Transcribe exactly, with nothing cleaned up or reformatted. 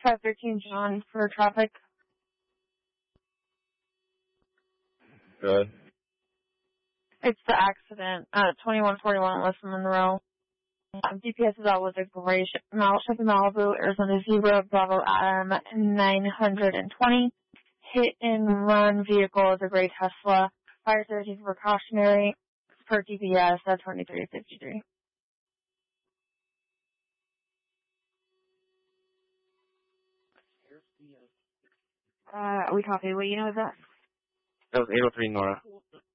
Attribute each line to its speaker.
Speaker 1: five thirteen John for traffic.
Speaker 2: Good.
Speaker 1: It's the accident at twenty-one forty-one West Monroe. Um, G P S is out with a gray sh- Mal- Chevy Malibu, Arizona Zebra, Bravo Adam nine hundred twenty. Hit and run vehicle is a gray Tesla. Fire safety precautionary per G P S at twenty-three fifty-three. Uh, we copy. What you know is that?
Speaker 2: That was eight oh three Nora.